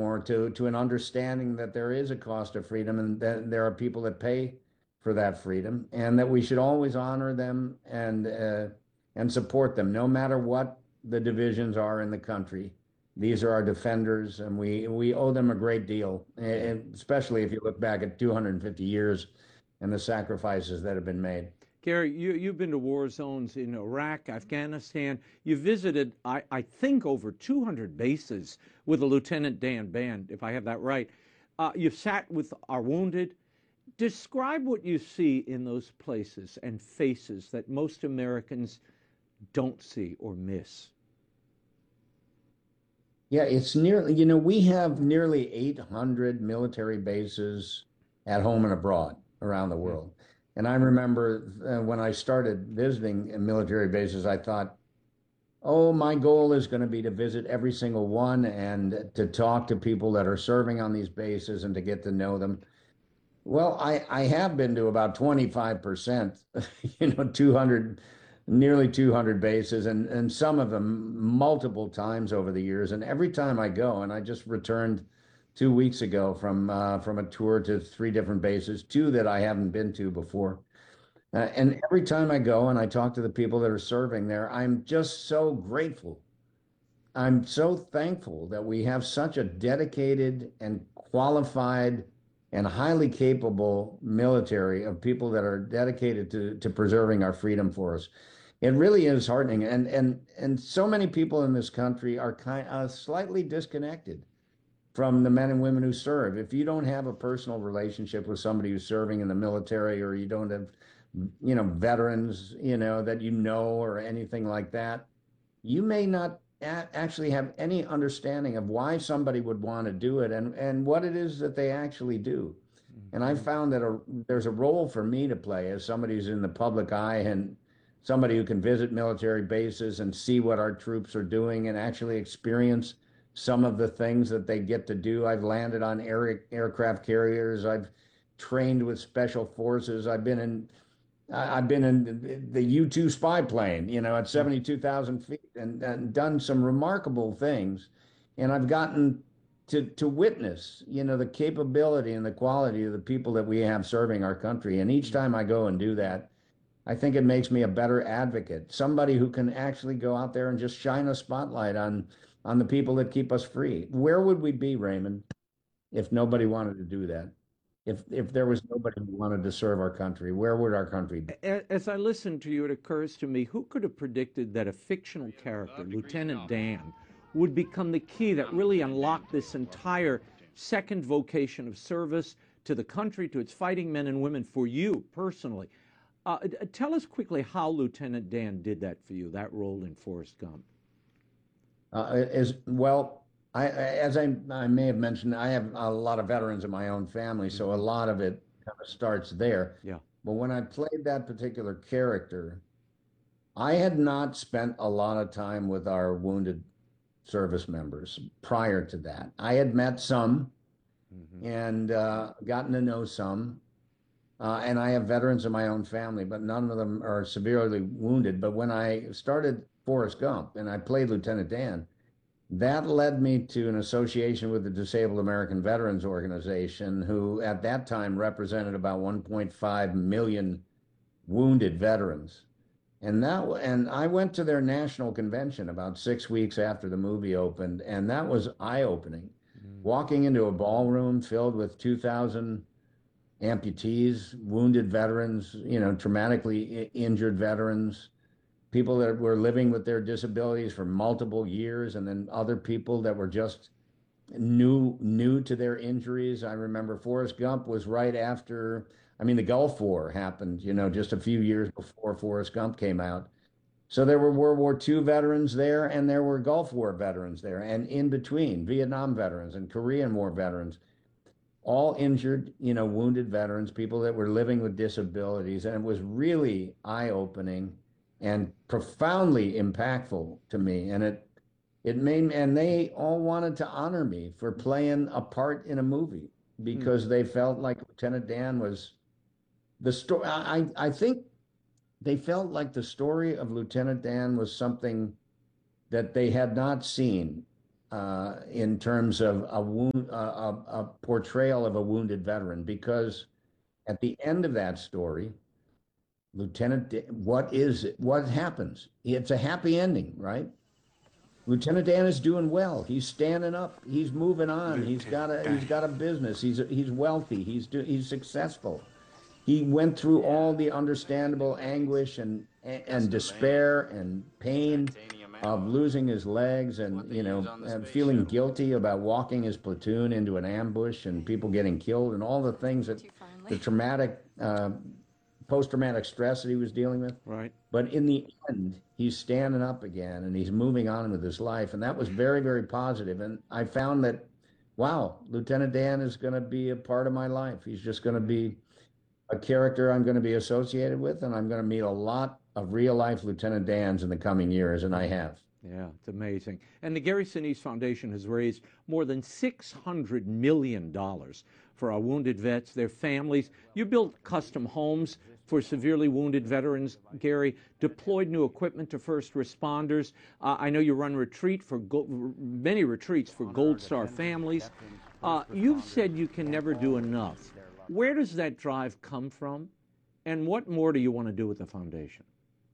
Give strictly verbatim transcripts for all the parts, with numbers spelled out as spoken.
more to to an understanding that there is a cost of freedom and that there are people that pay for that freedom, and that we should always honor them and uh, and support them, no matter what the divisions are in the country. These are our defenders, and we we owe them a great deal, Yeah. and especially if you look back at two hundred fifty years and the sacrifices that have been made. Gary, you, you've been to war zones in Iraq, Afghanistan. You visited, I, I think, over two hundred bases with a Lieutenant Dan Band, if I have that right. Uh, you've sat with our wounded. Describe what you see in those places and faces that most Americans don't see or miss. Yeah, it's nearly, you know, we have nearly eight hundred military bases at home and abroad around the Mm. world. And I remember uh, when I started visiting military bases, I thought, oh, my goal is going to be to visit every single one and to talk to people that are serving on these bases and to get to know them. Well, I, I have been to about twenty-five percent, you know, two hundred, nearly two hundred bases, and, and some of them multiple times over the years. And every time I go, and I just returned two weeks ago from uh, from a tour to three different bases, two that I haven't been to before. Uh, and every time I go and I talk to the people that are serving there, I'm just so grateful. I'm so thankful that we have such a dedicated and qualified and highly capable military of people that are dedicated to to preserving our freedom for us. It really is heartening, and and and so many people in this country are kind uh, slightly disconnected from the men and women who serve. If you don't have a personal relationship with somebody who's serving in the military, or you don't have, you know, veterans, you know, that you know or anything like that, you may not a- actually have any understanding of why somebody would want to do it and and what it is that they actually do. And I've Mhm. found that a, there's a role for me to play as somebody who's in the public eye and somebody who can visit military bases and see what our troops are doing and actually experience some of the things that they get to do. I've landed on air, aircraft carriers. I've trained with special forces. I've been in I- have been in the U two spy plane, you know, at Mm. seventy-two thousand feet and, and done some remarkable things. And I've gotten to, to witness, you know, the capability and the quality of the people that we have serving our country. And each Mm. time I go and do that, I think it makes me a better advocate, somebody who can actually go out there and just shine a spotlight on on the people that keep us free. Where would we be, Raymond, if nobody wanted to do that? If if there was nobody who wanted to serve our country, where would our country be? As I listen to you, it occurs to me who could have predicted that a fictional character, Lieutenant Dan, would become the key that really unlocked this entire second vocation of service to the country, to its fighting men and women, for you personally. Uh, tell us quickly how Lieutenant Dan did that for you, that role in Forrest Gump. Uh, as well, I, as I, I may have mentioned, I have a lot of veterans in my own family, so a Hmm. lot of it kind of starts there. Yeah. But when I played that particular character, I had not spent a lot of time with our wounded service members prior to that. I had met some Hmm. and uh, gotten to know some, uh, and I have veterans in my own family, but none of them are severely wounded. But when I started Forrest Gump and I played Lieutenant Dan, that led me to an association with the Disabled American Veterans Organization, who at that time represented about one point five million wounded veterans. And that and I went to their national convention about six weeks after the movie opened, and that was eye-opening. Mm. Walking into a ballroom filled with two thousand amputees, wounded veterans, you know, traumatically injured veterans, people that were living with their disabilities for multiple years, and then other people that were just new new to their injuries. I remember Forrest Gump was right after, I mean, the Gulf War happened, you know, Hmm. just a few years before Forrest Gump came out. So there were World War two veterans there, and there were Gulf War veterans there, and in between, Vietnam veterans and Korean War veterans, all injured, you know, wounded veterans, people that were living with disabilities. And it was really eye-opening and profoundly impactful to me. And it it made and they all wanted to honor me for playing a part in a movie Mm. because they felt like Lieutenant Dan was the story. I I think they felt like the story of Lieutenant Dan was something that they had not seen uh, in terms of a wound, uh, a, a portrayal of a wounded veteran, because at the end of that story, Lieutenant, Dan, what is it? What happens? It's a happy ending, right? Lieutenant Dan is doing well. He's standing up. He's moving on. He's got Lieutenant a Dan. he's got a business. He's he's wealthy. He's do, he's successful. He went through all the understandable anguish and and despair and pain of losing his legs and you know and feeling guilty about walking his platoon into an ambush and people getting killed and all the things that the traumatic uh, post-traumatic stress that he was dealing with. Right. But in the end, he's standing up again and he's moving on with his life. And that was very, very positive. And I found that, wow, Lieutenant Dan is going to be a part of my life. He's just going to be a character I'm going to be associated with. And I'm going to meet a lot of real life Lieutenant Dans in the coming years. And I have. Yeah, it's amazing. And the Gary Sinise Foundation has raised more than six hundred million dollars for our wounded vets, their families. You built custom homes for severely wounded veterans, Gary, deployed new equipment to first responders. Uh, I know you run retreat for go- many retreats for Gold Star families. Uh, you've said you can never do enough. Where does that drive come from? And what more do you want to do with the foundation?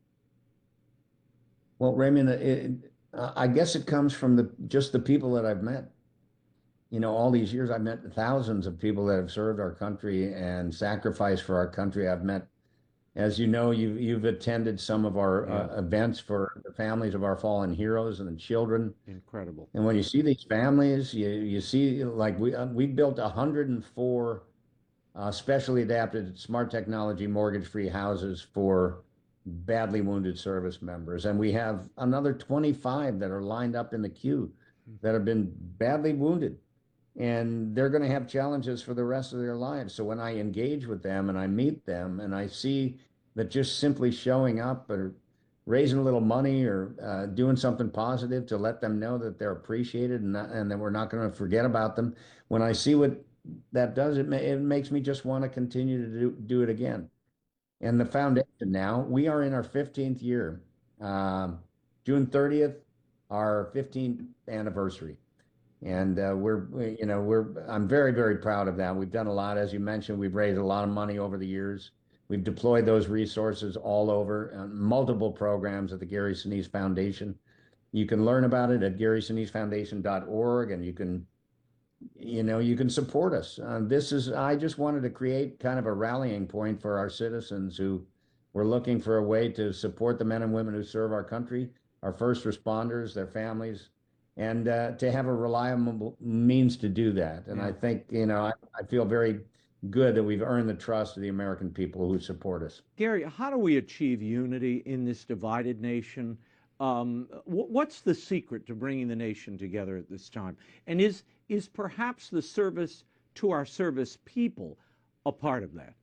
Well, Raymond, it, uh, I guess it comes from the just the people that I've met. You know, all these years I've met thousands of people that have served our country and sacrificed for our country. I've met, as you know, you've, you've attended some of our Yeah. uh, events for the families of our fallen heroes and the children. Incredible. And when you see these families, you, you see like we, uh, we built one hundred four uh, specially adapted smart technology mortgage-free houses for badly wounded service members. And we have another twenty-five that are lined up in the queue that have been badly wounded. And they're going to have challenges for the rest of their lives. So when I engage with them and I meet them and I see that just simply showing up or raising a little money or uh, doing something positive to let them know that they're appreciated and, not, and that we're not going to forget about them, when I see what that does, it, ma- it makes me just want to continue to do, do it again. And the foundation now, we are in our fifteenth year. Um, June thirtieth, our fifteenth anniversary. And uh, we're, we, you know, we're, I'm very, very proud of that. We've done a lot, as you mentioned, we've raised a lot of money over the years. We've deployed those resources all over uh, multiple programs at the Gary Sinise Foundation. You can learn about it at gary sinise foundation dot org, and you can, you know, you can support us. Uh, this is, I just wanted to create kind of a rallying point for our citizens who were looking for a way to support the men and women who serve our country, our first responders, their families, and uh, to have a reliable means to do that. And Yeah. I think, you know, I, I feel very good that we've earned the trust of the American people who support us. Gary, how do we achieve unity in this divided nation? Um, wh- what's the secret to bringing the nation together at this time? And is is perhaps the service to our service people a part of that?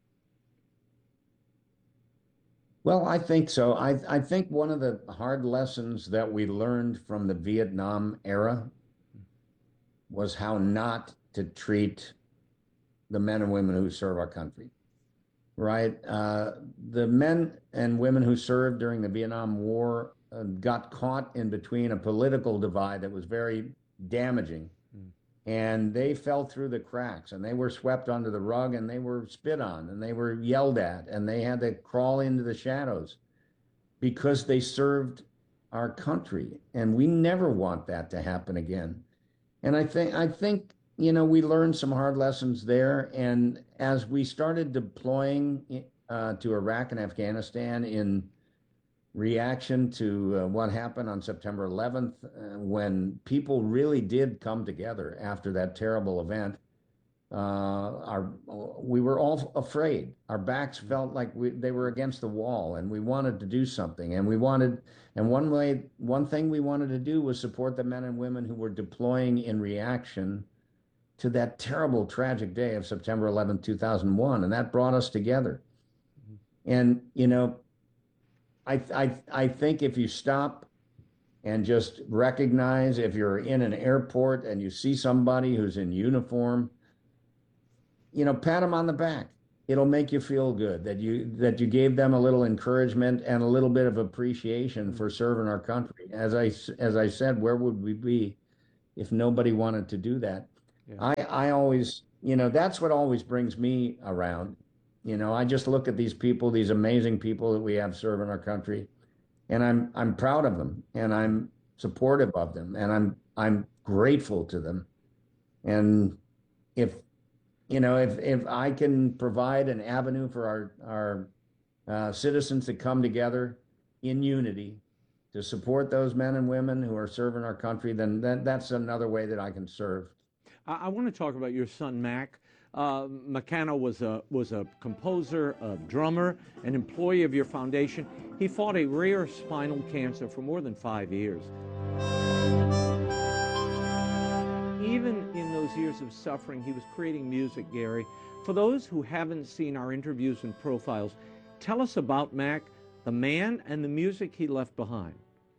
Well, I think so. I, I think one of the hard lessons that we learned from the Vietnam era was how not to treat the men and women who serve our country, right? Uh, the men and women who served during the Vietnam War uh, got caught in between a political divide that was very damaging. Mm. And they fell through the cracks and they were swept under the rug and they were spit on and they were yelled at and they had to crawl into the shadows because they served our country. And we never want that to happen again. And I think, I think, you know, we learned some hard lessons there. And as we started deploying uh, to Iraq and Afghanistan in reaction to uh, what happened on September eleventh, uh, when people really did come together after that terrible event, uh, our we were all afraid. Our backs felt like we, they were against the wall, and we wanted to do something. And we wanted, and one way, one thing we wanted to do was support the men and women who were deploying in reaction to that terrible, tragic day of September eleventh, two thousand one, and that brought us together. And you know, I, I, I think if you stop and just recognize if you're in an airport and you see somebody who's in uniform, you know, pat them on the back. It'll make you feel good that you that you gave them a little encouragement and a little bit of appreciation for serving our country. As I as I said, where would we be if nobody wanted to do that. Yeah. I I always, you know, that's what always brings me around. You know, I just look at these people, these amazing people that we have serving our country, and I'm I'm proud of them, and I'm supportive of them, and I'm I'm grateful to them. And if you know, if if I can provide an avenue for our our uh, citizens to come together in unity to support those men and women who are serving our country, then that, that's another way that I can serve. I, I want to talk about your son, Mac. Uh, McCanna was a was a composer, a drummer, an employee of your foundation. He fought a rare spinal cancer for more than five years. Even in those years of suffering, he was creating music, Gary. For those who haven't seen our interviews and profiles, tell us about Mac, the man, and the music he left behind.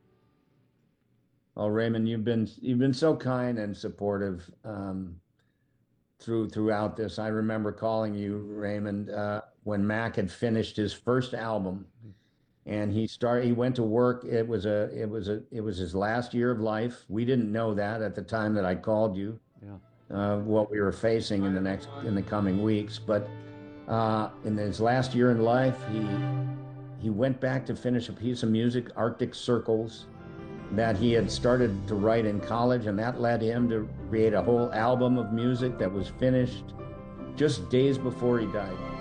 Oh, Raymond, you've been you've been so kind and supportive um, through throughout this. I remember calling you, Raymond, uh, when Mac had finished his first album, and he started. He went to work. It was a it was a it was his last year of life. We didn't know that at the time that I called you. Yeah. Uh, what we were facing in the next in the coming weeks, but uh, in his last year in life, he he went back to finish a piece of music, Arctic Circles, that he had started to write in college, and that led him to create a whole album of music that was finished just days before he died.